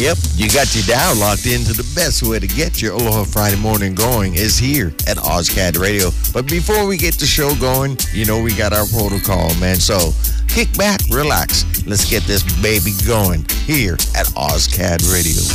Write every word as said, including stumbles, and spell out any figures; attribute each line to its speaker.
Speaker 1: Yep, you got your dial locked into the best way to get your Aloha Friday morning going is here at OzCat Radio. But before we get the show going, you know we got our protocol, man. So kick back, relax. Let's get this baby going here at OzCat Radio.